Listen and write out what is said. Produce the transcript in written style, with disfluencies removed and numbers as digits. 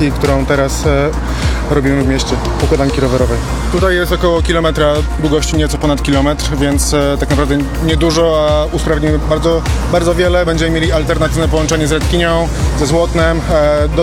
atrakcji, którą teraz robimy w mieście, układanki rowerowej. Tutaj jest około kilometra długości, nieco ponad kilometr, więc tak naprawdę niedużo, a usprawnimy bardzo wiele. Będziemy mieli alternatywne połączenie z Redkinią, ze Złotnem.